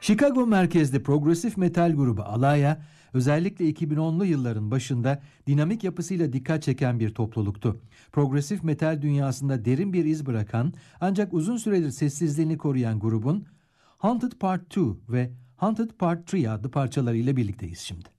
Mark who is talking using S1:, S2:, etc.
S1: Chicago merkezli progresif metal grubu Alaya, özellikle 2010'lu yılların başında dinamik yapısıyla dikkat çeken bir topluluktu. Progresif metal dünyasında derin bir iz bırakan ancak uzun süredir sessizliğini koruyan grubun Haunted Part 2 ve Haunted Part 3 adlı parçalarıyla birlikteyiz şimdi.